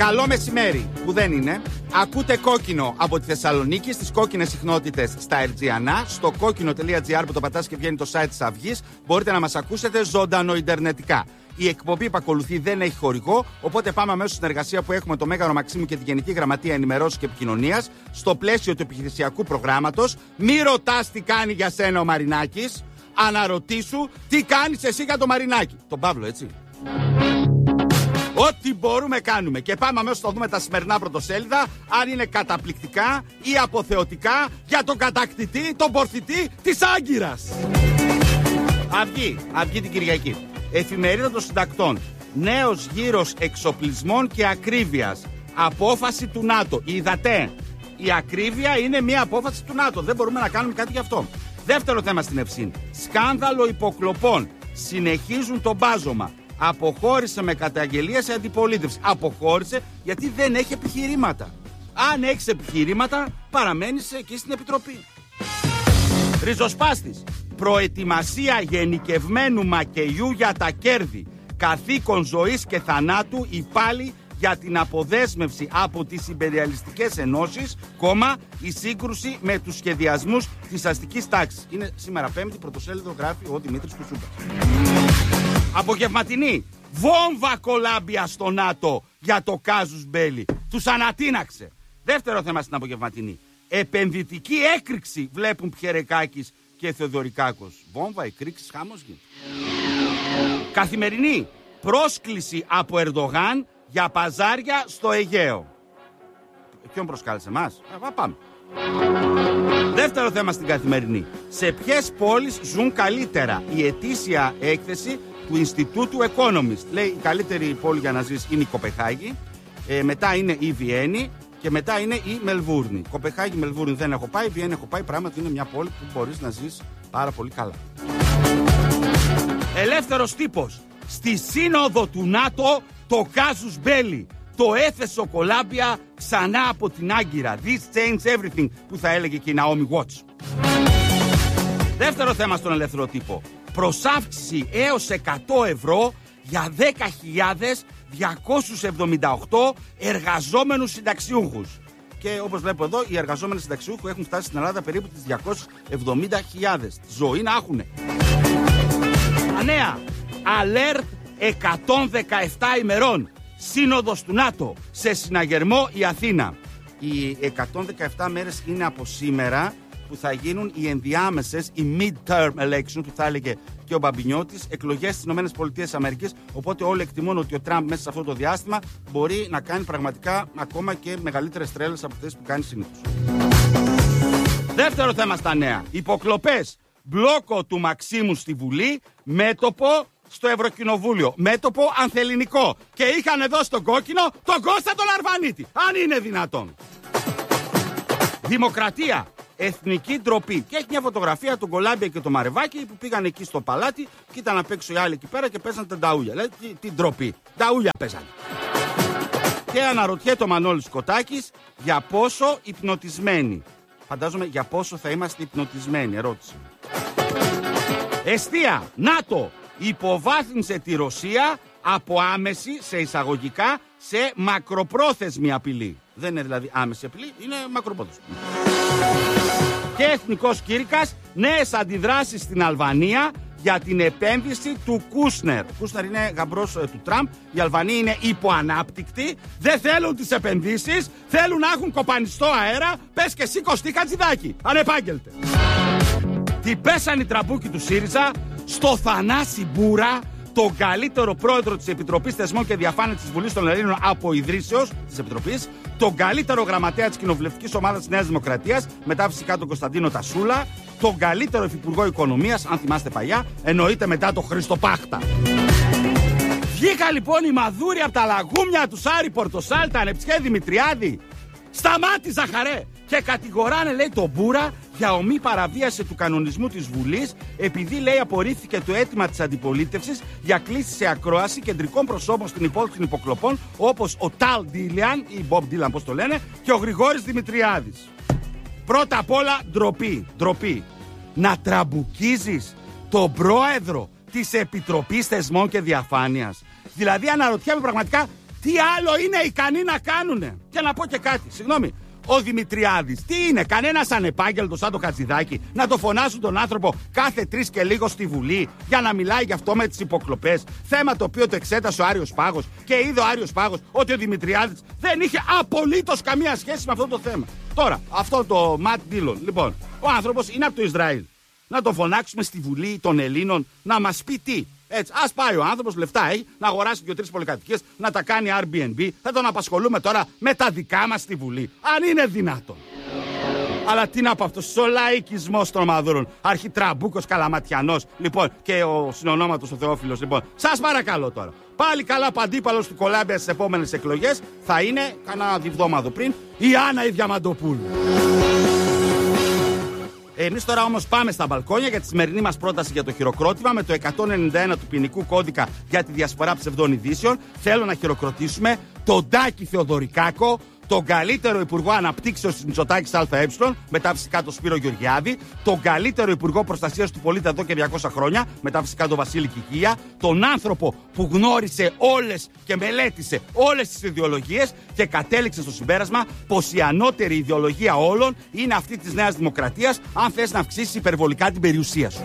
Καλό μεσημέρι, που δεν είναι. Ακούτε Κόκκινο από τη Θεσσαλονίκη στις κόκκινες συχνότητες στα Ερτζιανά. Στο κόκκινο.gr που το πατάς και βγαίνει το site της Αυγής, μπορείτε να μας ακούσετε ζωντανοιντερνετικά. Η εκπομπή που ακολουθεί δεν έχει χορηγό, οπότε πάμε αμέσως στην συνεργασία που έχουμε το Μέγαρο Μαξίμου και τη Γενική Γραμματεία Ενημερώσεως και Επικοινωνίας στο πλαίσιο του επιχειρησιακού προγράμματος. Μη ρωτάς τι κάνει για σένα ο Μαρινάκης, αναρωτήσου τι κάνεις εσύ για το Μαρινάκη. Τον Παύλο, έτσι. Ό,τι μπορούμε κάνουμε. Και πάμε αμέσως να δούμε τα σημερινά πρωτοσέλιδα, αν είναι καταπληκτικά ή αποθεωτικά για τον κατακτητή, τον πορθητή της Άγκυρας. Αυγή την Κυριακή. Εφημερίδα των Συντακτών. Νέος γύρος εξοπλισμών και ακρίβειας. Απόφαση του ΝΑΤΟ. Είδατε, η ακρίβεια είναι μια απόφαση του ΝΑΤΟ. Δεν μπορούμε να κάνουμε κάτι γι' αυτό. Δεύτερο θέμα στην Ευσύνη. Σκάνδαλο υποκλοπών. Συνεχίζουν το μπάζωμα. Αποχώρησε με καταγγελία σε αντιπολίτευση. Αποχώρησε γιατί δεν έχει επιχειρήματα. Αν έχεις επιχειρήματα, παραμένεις εκεί στην Επιτροπή. Ριζοσπάστης. Προετοιμασία γενικευμένου μακελιού για τα κέρδη. Καθήκον ζωής και θανάτου υπάλληλοι για την αποδέσμευση από τις ιμπεριαλιστικές ενώσεις, η σύγκρουση με τους σχεδιασμούς της αστικής τάξης. Είναι σήμερα Πέμπτη, πρωτοσέλιδο γράφει ο Δημήτρης Κουτσούπας. Απογευματινή. Βόμβα κολάμπια στο ΝΑΤΟ για το κάζους μπέλι. Τους ανατείναξε. Δεύτερο θέμα στην απογευματινή. Επενδυτική έκρηξη βλέπουν Πιερεκάκης και Θεοδωρικάκος. Βόμβα, εκρήξεις, χάμος γίνεται. Καθημερινή. Πρόσκληση από Ερντογάν για παζάρια στο Αιγαίο. Ποιον προσκάλεσε εμάς? Πάμε. Δεύτερο θέμα στην Καθημερινή. Σε ποιες πόλεις ζουν καλύτερα? Η ετήσια έκθεση του Ινστιτούτου Economist. Λέει η καλύτερη πόλη για να ζεις είναι η Κοπεχάγη, μετά είναι η Βιέννη και μετά είναι η Μελβούρνη. Κοπεχάγη, Μελβούρνη δεν έχω πάει, Βιέννη έχω πάει. Πράγματι είναι μια πόλη που μπορείς να ζεις πάρα πολύ καλά. Ελεύθερος τύπος. Στη σύνοδο του ΝΑΤΟ το κάζους μπέλι. Το έθεσε ο Κολάμπια ξανά από την Άγκυρα. This changed everything, που θα έλεγε και η Naomi Watts. Δεύτερο θέμα στον ελεύθερο τύπο. Προσάυξηση έως 100 ευρώ για 10.278 εργαζόμενους συνταξιούχους. Και όπως βλέπω εδώ, οι εργαζόμενοι συνταξιούχοι έχουν φτάσει στην Ελλάδα περίπου τις 270.000. Ζωή να έχουνε. Νέα. Alert 117 ημερών. Σύνοδος του ΝΑΤΟ. Σε συναγερμό η Αθήνα. Οι 117 μέρες είναι από σήμερα, που θα γίνουν οι ενδιάμεσες, οι mid-term elections, που θα έλεγε και ο Μπαμπινιώτης, εκλογές στις ΗΠΑ. Οπότε όλοι εκτιμούν ότι ο Τραμπ μέσα σε αυτό το διάστημα μπορεί να κάνει πραγματικά ακόμα και μεγαλύτερες τρέλες από αυτές που κάνει συνήθως. Δεύτερο θέμα στα νέα. Υποκλοπές. Μπλόκο του Μαξίμου στη Βουλή, μέτωπο στο Ευρωκοινοβούλιο. Μέτωπο ανθελληνικό. Και είχαν εδώ στον Κόκκινο τον Κώστα τον Αρβανίτη. Αν είναι δυνατόν. Δημοκρατία. Εθνική ντροπή. Και έχει μια φωτογραφία του Κολάμπια και του Μαρεβάκη που πήγαν εκεί στο παλάτι και ήταν απ' έξω οι άλλοι εκεί πέρα και παίζαν τα νταούλια. Δηλαδή τι ντροπή. Νταούλια παίζαν. Και αναρωτιέται ο Μανώλης Κοτάκης για πόσο υπνοτισμένοι. Φαντάζομαι για πόσο θα είμαστε υπνοτισμένοι. Ερώτηση. Εστία. ΝΑΤΟ. Υποβάθμισε τη Ρωσία από άμεση, σε εισαγωγικά, σε μακροπρόθεσμη απειλή. Δεν είναι δηλαδή άμεση απειλή, είναι μακροπρόθεσμη. Και εθνικός κήρυκας, νέες αντιδράσεις στην Αλβανία για την επένδυση του Κούσνερ. Ο Κούσνερ είναι γαμπρός του Τραμπ, οι Αλβανοί είναι υποανάπτυκτοι, δεν θέλουν τις επενδύσεις, θέλουν να έχουν κοπανιστό αέρα, πες και εσύ Κωστή Χατζηδάκη, ανεπάγγελτε. Τι πέσαν οι τραμπούκοι του ΣΥΡΙΖΑ στο Θανάση Μπούρα, τον καλύτερο πρόεδρο της Επιτροπής Θεσμών και Διαφάνειας της Βουλής των Ελλήνων από ιδρύσεως της Επιτροπής, τον καλύτερο γραμματέα της κοινοβουλευτικής ομάδας της Νέας Δημοκρατίας, μετά φυσικά τον Κωνσταντίνο Τασούλα, τον καλύτερο υφυπουργό οικονομίας, αν θυμάστε παλιά, εννοείται μετά τον Χρήστο Πάχτα. Βγήκα λοιπόν η μαδούρη από τα λαγούμια του Σάρη Πορτοσάλτα, Ανεψιέ Δημητριάδη. Σταμάτη Ζαχαρέ! Και κατηγοράνε, λέει, τον Μπούρα για ομή παραβίαση του κανονισμού της Βουλής, επειδή, λέει, απορρίφθηκε το αίτημα της αντιπολίτευσης για κλήση σε ακρόαση κεντρικών προσώπων στην υπόθεση των υποκλοπών, όπως ο Ταλ Ντίλιαν ή Μπομπ Ντίλαν, πώς το λένε, και ο Γρηγόρης Δημητριάδης. Πρώτα απ' όλα, ντροπή. Να τραμπουκίζεις τον πρόεδρο της Επιτροπής Θεσμών και Διαφάνειας. Δηλαδή, αναρωτιέμαι πραγματικά Τι άλλο είναι ικανοί να κάνουνε? Και να πω και κάτι, συγγνώμη. Ο Δημητριάδης, τι είναι, κανένας ανεπάγγελτος σαν το Χατζηδάκι, να το φωνάζουν τον άνθρωπο κάθε 3 και λίγο στη Βουλή για να μιλάει γι' αυτό με τις υποκλοπές? Θέμα το οποίο το εξέτασε ο Άριος Πάγος και είδε ο Άριος Πάγος ότι ο Δημητριάδης δεν είχε απολύτως καμία σχέση με αυτό το θέμα. Τώρα, αυτό το Ματ Ντίλον, λοιπόν, ο άνθρωπος είναι από το Ισραήλ. Να τον φωνάξουμε στη Βουλή των Ελλήνων να μας πει τι? Έτσι, ας πάει ο άνθρωπος, λεφτά έχει, να αγοράσει 2-3 πολυκατοικίες, να τα κάνει Airbnb. Θα τον απασχολούμε τώρα με τα δικά μας στη Βουλή. Αν είναι δυνατόν. Αλλά τι να πω αυτός ο λαϊκισμός των μαδούρων. Αρχιτραμπούκος Καλαματιανός, λοιπόν, και ο συνονόματος ο Θεόφιλος, λοιπόν. Σας παρακαλώ τώρα. Πάλι καλά αντίπαλος του Κολάμπια στις επόμενες εκλογές θα είναι, κανένα διβδόμαδο πριν, η Άννα η Διαμαντοπούλου. Εμείς τώρα όμως πάμε στα μπαλκόνια για τη σημερινή μας πρόταση για το χειροκρότημα με το 191 του ποινικού κώδικα για τη διασπορά ψευδών ειδήσεων. Θέλω να χειροκροτήσουμε τον Τάκη Θεοδωρικάκο, τον καλύτερο Υπουργό Αναπτύξεως της Μητσοτάκης ΑΕ, μετά φυσικά τον Σπύρο Γεωργιάδη, τον καλύτερο Υπουργό Προστασίας του Πολίτη εδώ και 200 χρόνια, μετά φυσικά τον Βασίλη Κικία, τον άνθρωπο που γνώρισε όλες και μελέτησε όλες τις ιδεολογίες και κατέληξε στο συμπέρασμα πως η ανώτερη ιδεολογία όλων είναι αυτή της Νέας Δημοκρατίας, αν θες να αυξήσεις υπερβολικά την περιουσία σου.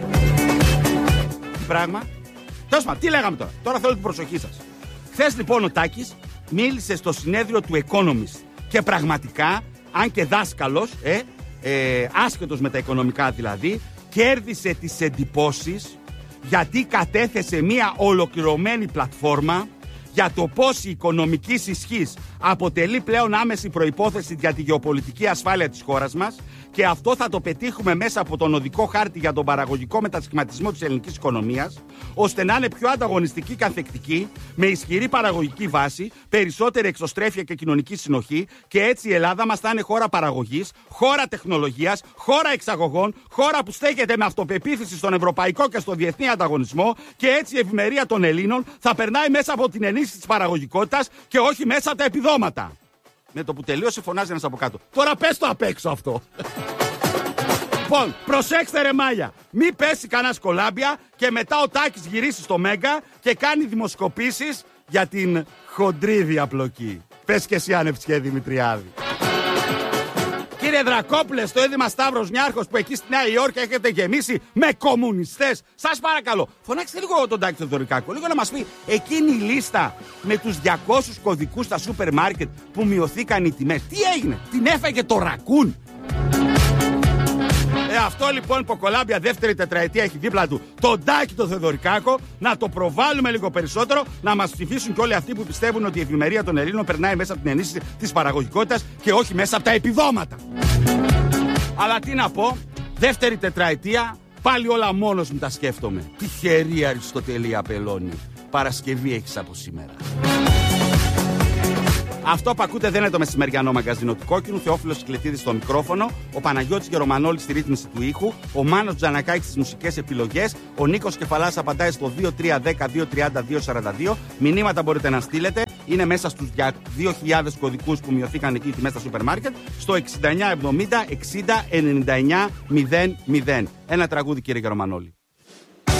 Τι πράγμα? Τέλος πάντων, τι λέγαμε τώρα? Τώρα θέλω την προσοχή σας. Χθες λοιπόν ο Τάκης μίλησε στο συνέδριο του Economist και πραγματικά, αν και δάσκαλος, άσχετος με τα οικονομικά δηλαδή, κέρδισε τις εντυπώσεις γιατί κατέθεσε μια ολοκληρωμένη πλατφόρμα για το πώς η οικονομική ισχύς αποτελεί πλέον άμεση προϋπόθεση για τη γεωπολιτική ασφάλεια της χώρας μας και αυτό θα το πετύχουμε μέσα από τον οδικό χάρτη για τον παραγωγικό μετασχηματισμό της ελληνικής οικονομίας, ώστε να είναι πιο ανταγωνιστική και ανθεκτική, με ισχυρή παραγωγική βάση, περισσότερη εξωστρέφεια και κοινωνική συνοχή και έτσι η Ελλάδα μας θα είναι χώρα παραγωγής, χώρα τεχνολογίας, χώρα εξαγωγών, χώρα που στέκεται με αυτοπεποίθηση στον ευρωπαϊκό και στον διεθνή ανταγωνισμό και έτσι η ευημερία των Ελλήνων θα περνάει μέσα από την ενίσχυση της παραγωγικότητας και όχι μέσα από τα επιδόματα. Με το που τελείωσε φωνάζει ένας από κάτω. Τώρα πες το απ' έξω αυτό. Λοιπόν, προσέξτε ρε μάγια. Μη πέσει κανένας Κολάμπια και μετά ο Τάκης γυρίσει στο Μέγκα και κάνει δημοσκοπήσεις για την χοντρή διαπλοκή. Πες και εσύ ανεψιέ Δημητριάδη. Κύριε Δρακόπουλε, στο Έδημα Σταύρος Νιάρχος που εκεί στη Νέα Υόρκη έχετε γεμίσει με κομμουνιστές. Σας παρακαλώ, φωνάξτε λίγο τον Τάκη Θεοδωρικάκο, λίγο να μας πει εκείνη η λίστα με τους 200 κωδικούς στα σούπερ μάρκετ που μειωθήκαν οι τιμές. Τι έγινε, την έφαγε το ρακούν? Αυτό λοιπόν που ο Κολάμπια δεύτερη τετραετία έχει δίπλα του τον Τάκη τον Θεοδωρικάκο, να το προβάλλουμε λίγο περισσότερο, να μας ψηφίσουν και όλοι αυτοί που πιστεύουν ότι η ευημερία των Ελλήνων περνάει μέσα από την ενίσχυση της παραγωγικότητας και όχι μέσα από τα επιδόματα. Αλλά τι να πω, δεύτερη τετραετία πάλι όλα μόνος μου τα σκέφτομαι. Τυχερή Αριστοτελή Απελώνη, Παρασκευή έχεις από σήμερα. Αυτό που ακούτε δεν είναι το μεσημεριανό μαγκαζίνο του Κόκκινου. Θεόφιλος Κυκλετίδης στο μικρόφωνο, ο Παναγιώτης Γερομανόλης στη ρύθμιση του ήχου, ο Μάνος Τζανακάκης στις μουσικές επιλογές, ο Νίκος Κεφαλάς απαντάει στο 2310-230-242. Μηνύματα μπορείτε να στείλετε. Είναι μέσα στους 2.000 κωδικούς που μειωθήκαν εκεί οι τιμές στα σούπερ μάρκετ, στο 6970-60-99-00. Ένα τραγούδι, κύριε Γερομανόλη.